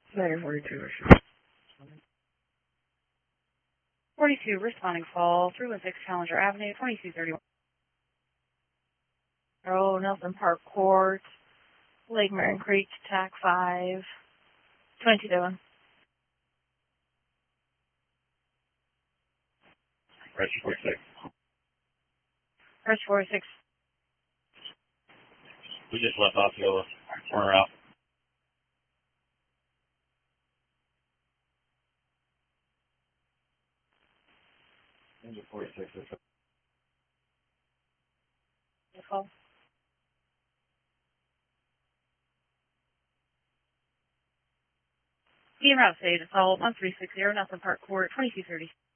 Later, 42. 42, responding call, 316 Challenger Avenue, 2231. Oh, Nelson Park Court, Lake Marion Creek, TAC 5, 22. Register 46. Register 46. We just left Osceola. Corner out. Engine 46 is Call. Team Route State, assault 1360, Nelson Park Court, 2230.